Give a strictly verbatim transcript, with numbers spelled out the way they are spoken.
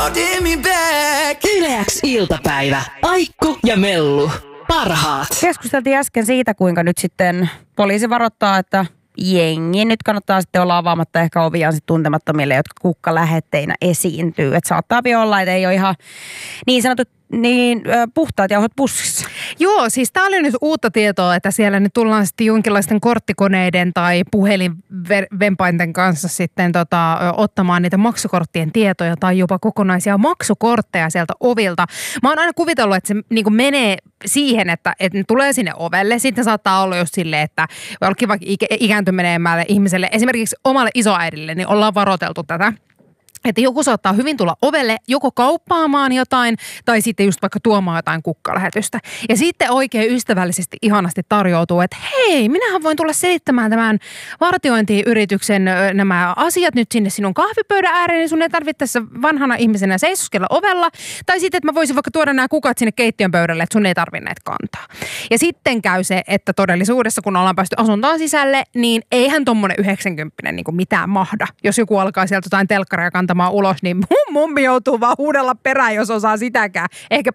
Yle X iltapäivä. Aikku ja Mellu. Parhaat. Keskusteltiin äsken siitä, kuinka nyt sitten poliisi varoittaa, että jengi nyt kannattaa sitten olla avaamatta ehkä oviaan sitten tuntemattomille, jotka kukkalähetteinä esiintyy. Että saattaa olla, että ei ole ihan niin sanotut niin puhtaat jauhot pussissa. Joo, siis tää oli nyt uutta tietoa, että siellä nyt tullaan sitten jonkinlaisten korttikoneiden tai puhelinvempainten kanssa sitten tota, ottamaan niitä maksukorttien tietoja tai jopa kokonaisia maksukortteja sieltä ovilta. Mä oon aina kuvitellut, että se niinku menee siihen, että, että ne tulee sinne ovelle. Sitten saattaa olla just silleen, että jollekin vaikka ikääntyneemmälle ihmiselle, esimerkiksi omalle isoäidille, niin ollaan varoiteltu tätä. Että joku saattaa hyvin tulla ovelle joko kauppaamaan jotain tai sitten just vaikka tuomaan jotain kukkalähetystä. Ja sitten oikein ystävällisesti ihanasti tarjoutuu, että hei, minähän voin tulla selittämään tämän vartiointiyrityksen nämä asiat nyt sinne sinun kahvipöydän ääreen, niin sun ei tarvitse tässä vanhana ihmisenä seisoskella ovella. Tai sitten, että mä voisin vaikka tuoda nämä kukat sinne keittiön pöydälle, että sun ei tarvitse näitä kantaa. Ja sitten käy se, että todellisuudessa, kun ollaan päästy asuntoon sisälle, niin eihän tommonen yhdeksänkymppinen niin kuin mitään mahda. Jos joku alkaa sieltä jotain telkkaria kantaa ulos, niin mun mummi joutuu vaan huudella perään, jos osaa sitäkään. Ehkä